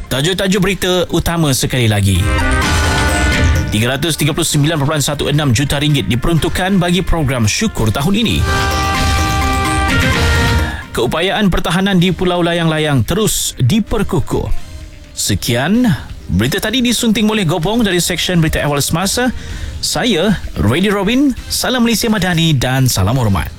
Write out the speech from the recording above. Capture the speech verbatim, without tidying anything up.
Tajuk-tajuk berita utama sekali lagi. tiga ratus tiga puluh sembilan perpuluhan enam belas juta ringgit diperuntukkan bagi program syukur tahun ini. Keupayaan pertahanan di Pulau Layang-Layang terus diperkukuh. Sekian, berita tadi disunting oleh Gopong dari Seksyen Berita Awal Semasa. Saya, Radhi Robin, salam Malaysia Madani dan salam hormat.